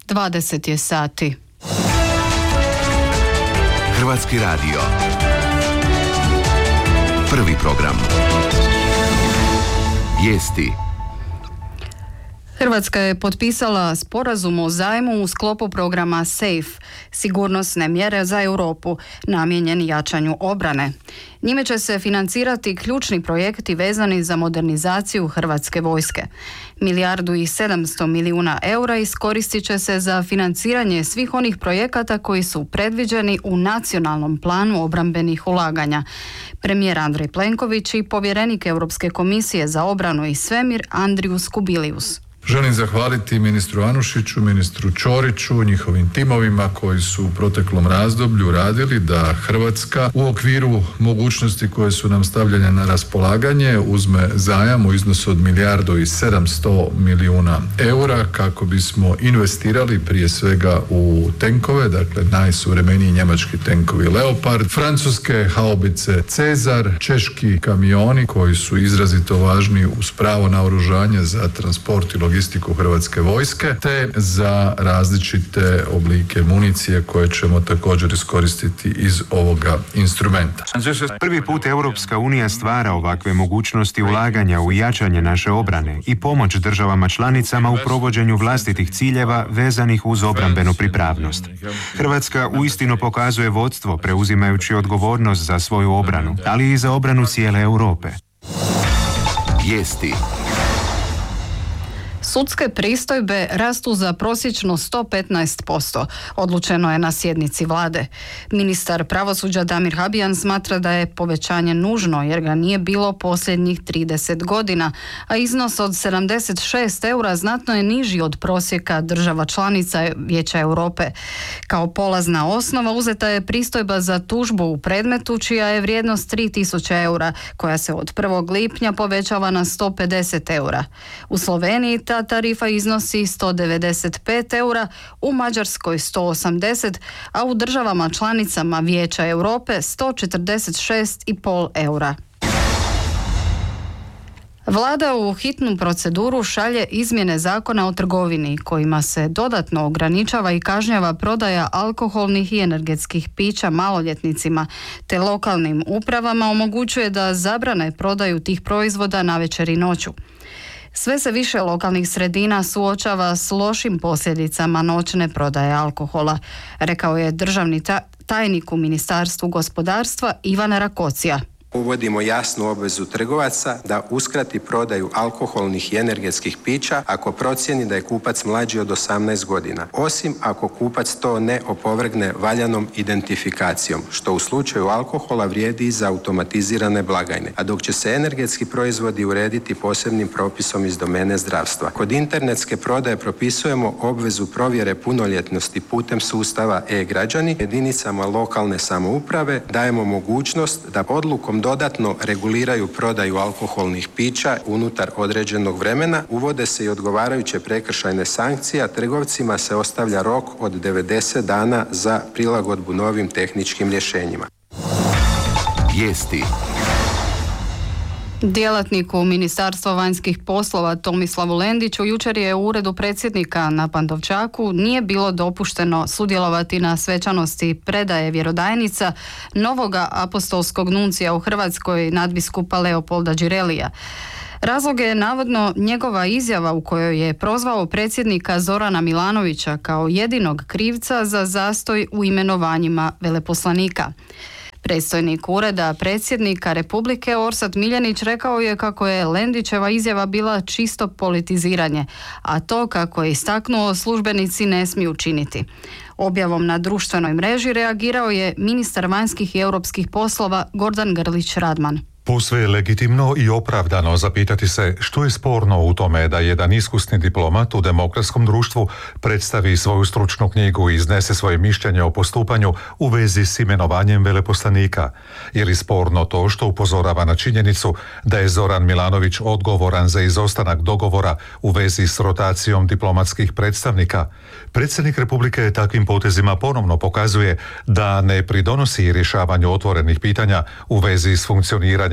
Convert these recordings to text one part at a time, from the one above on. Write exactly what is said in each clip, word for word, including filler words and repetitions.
dvadeset je sati. Hrvatski radio. Prvi program. Vijesti. Hrvatska je potpisala sporazum o zajmu u sklopu programa SAFE, sigurnosne mjere za Europu, namijenjen jačanju obrane. Njime će se financirati ključni projekti vezani za modernizaciju Hrvatske vojske. Milijardu i sedamsto milijuna eura iskoristit će se za financiranje svih onih projekata koji su predviđeni u nacionalnom planu obrambenih ulaganja. Premijer Andrej Plenković i povjerenik Europske komisije za obranu i svemir Andrius Kubilius. Želim zahvaliti ministru Anušiću, ministru Ćoriću, njihovim timovima koji su u proteklom razdoblju radili da Hrvatska u okviru mogućnosti koje su nam stavljene na raspolaganje uzme zajam u iznosu od milijardu i sedamsto milijuna eura kako bismo investirali prije svega u tenkove, dakle najsuvremeniji njemački tenkovi Leopard, francuske haubice Cezar, češki kamioni koji su izrazito važni uz pravo naoružanje za transport i logistiku Hrvatske vojske, te za različite oblike municije koje ćemo također iskoristiti iz ovoga instrumenta. Prvi put Europska unija stvara ovakve mogućnosti ulaganja u jačanje naše obrane i pomoć državama članicama u provođenju vlastitih ciljeva vezanih uz obrambenu pripravnost. Hrvatska uistinu pokazuje vodstvo preuzimajući odgovornost za svoju obranu, ali i za obranu cijele Europe. Vijesti. Sudske pristojbe rastu za prosječno sto petnaest posto, odlučeno je na sjednici vlade. Ministar pravosuđa Damir Habijan smatra da je povećanje nužno jer ga nije bilo posljednjih trideset godina, a iznos od sedamdeset šest eura znatno je niži od prosjeka država članica Vijeća Europe. Kao polazna osnova uzeta je pristojba za tužbu u predmetu čija je vrijednost tri tisuće eura, koja se od prvog lipnja povećava na sto pedeset eura. U Sloveniji ta tarifa iznosi sto devedeset pet eura, u Mađarskoj sto osamdeset, a u državama članicama Vijeća Europe sto četrdeset šest i pol eura. Vlada u hitnu proceduru šalje izmjene zakona o trgovini kojima se dodatno ograničava i kažnjava prodaja alkoholnih i energetskih pića maloljetnicima, te lokalnim upravama omogućuje da zabrane prodaju tih proizvoda navečer i noću. Sve se više lokalnih sredina suočava s lošim posljedicama noćne prodaje alkohola, rekao je državni tajnik u Ministarstvu gospodarstva Ivan Rakocija. Uvodimo jasnu obvezu trgovaca da uskrati prodaju alkoholnih i energetskih pića ako procijeni da je kupac mlađi od osamnaest godina, osim ako kupac to ne opovrgne valjanom identifikacijom, što u slučaju alkohola vrijedi i za automatizirane blagajne, a dok će se energetski proizvodi urediti posebnim propisom iz domene zdravstva. Kod internetske prodaje propisujemo obvezu provjere punoljetnosti putem sustava e-građani. Jedinicama lokalne samouprave dajemo mogućnost da odlukom dodatno reguliraju prodaju alkoholnih pića unutar određenog vremena, uvode se i odgovarajuće prekršajne sankcije, a trgovcima se ostavlja rok od devedeset dana za prilagodbu novim tehničkim rješenjima. Vijesti. Djelatniku Ministarstva vanjskih poslova Tomislavu Lendiću jučer je u uredu predsjednika na Pantovčaku nije bilo dopušteno sudjelovati na svečanosti predaje vjerodajnica novoga apostolskog nuncija u Hrvatskoj nadbiskupa Leopolda Đirelija. Razlog je navodno njegova izjava u kojoj je prozvao predsjednika Zorana Milanovića kao jedinog krivca za zastoj u imenovanjima veleposlanika. Predstojnik ureda predsjednika Republike Orsat Miljenić rekao je kako je Lendićeva izjava bila čisto politiziranje, a to, kako je istaknuo, službenici ne smiju činiti. Objavom na društvenoj mreži reagirao je ministar vanjskih i europskih poslova Gordan Grlić Radman. Posve je legitimno i opravdano zapitati se što je sporno u tome da jedan iskusni diplomat u demokratskom društvu predstavi svoju stručnu knjigu i iznese svoje mišljenje o postupanju u vezi s imenovanjem veleposlanika. Je li sporno to što upozorava na činjenicu da je Zoran Milanović odgovoran za izostanak dogovora u vezi s rotacijom diplomatskih predstavnika? Predsjednik Republike takvim potezima ponovno pokazuje da ne pridonosi rješavanju otvorenih pitanja u vezi s funkcioniranjem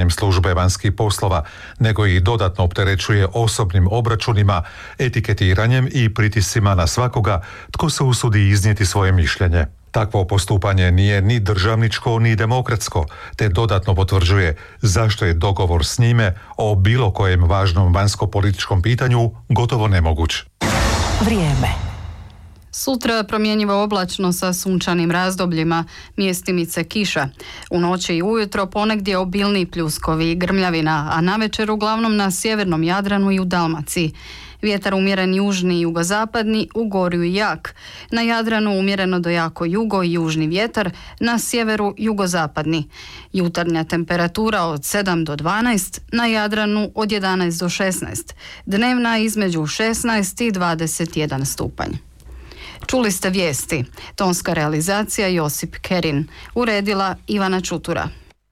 pitanjem službe vanjskih poslova, nego ih dodatno opterećuje osobnim obračunima, etiketiranjem i pritiscima na svakoga tko se usudi iznijeti svoje mišljenje. Takvo postupanje nije ni državničko ni demokratsko, te dodatno potvrđuje zašto je dogovor s njime o bilo kojem važnom vanjsko-političkom pitanju gotovo nemoguć. Vrijeme. Sutra promjenjivo oblačno sa sunčanim razdobljima, mjestimice kiša. U noći i ujutro ponegdje obilni pljuskovi i grmljavina, a navečer uglavnom na sjevernom Jadranu i u Dalmaciji. Vjetar umjeren južni i jugozapadni, u Gorju i jak. Na Jadranu umjereno do jako jugo i južni vjetar, na sjeveru jugozapadni. Jutarnja temperatura od sedam do dvanaest, na Jadranu od jedanaest do šesnaest. Dnevna između šesnaest i dvadeset jedan stupanj. Čuli ste vijesti. Tonska realizacija Josip Kerin. Uredila Ivana Čutura.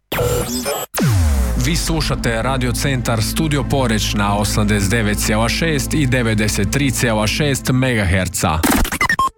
Vi slušate Radio Centar Studio Poreć na osamdeset devet zarez šest i devedeset tri zarez šest megaherca.